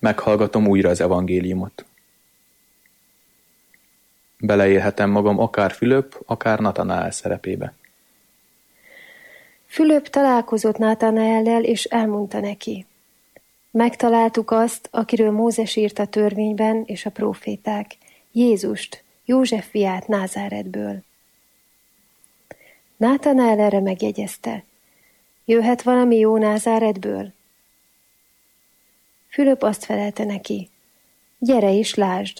Meghallgatom újra az evangéliumot. Beleélhetem magam akár Fülöp, akár Natanael szerepébe. Fülöp találkozott Natanaellel, és elmondta neki: megtaláltuk azt, akiről Mózes írt a törvényben és a próféták, Jézust, József fiát Názáretből. Natanael erre megjegyezte: jöhet valami jó Názáretből? Fülöp azt felelte neki: gyere és lásd.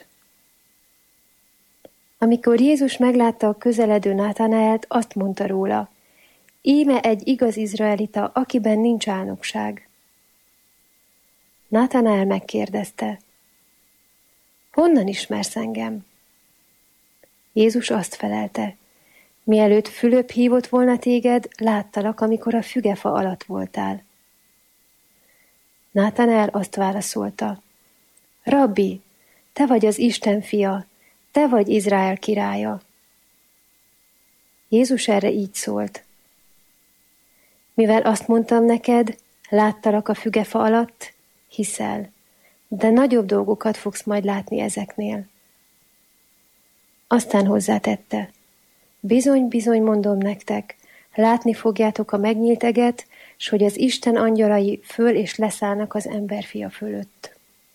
Amikor Jézus meglátta a közeledő Natanaelt, azt mondta róla: íme egy igaz izraelita, akiben nincs álnokság. Natanael megkérdezte: honnan ismersz engem? Jézus azt felelte: mielőtt Fülöp hívott volna téged, láttalak, amikor a fügefa alatt voltál. Natanael azt válaszolta: rabbi, te vagy az Isten fia, te vagy Izrael királya. Jézus erre így szólt: mivel azt mondtam neked, láttalak a fügefa alatt, hiszel, de nagyobb dolgokat fogsz majd látni ezeknél. Aztán hozzátette: bizony, bizony mondom nektek, látni fogjátok a megnyílt eget, s hogy az Isten angyalai föl és leszállnak az emberfia fölött.